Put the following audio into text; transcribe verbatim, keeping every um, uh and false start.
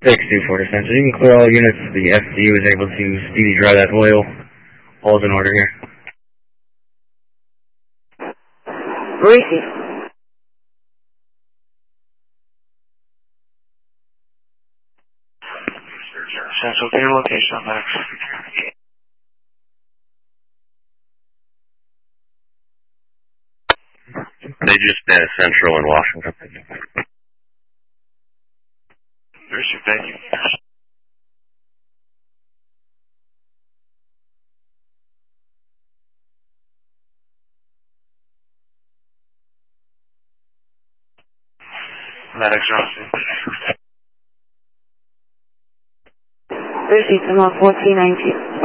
six two four to Central. You can clear all units. The F D was able to speedy dry that oil. All's in order here. Receive. Central, get your location on Max. They just uh, Central in Washington. Receive, thank you. Medics are on scene. Receive, I'm on fourteen nineteen.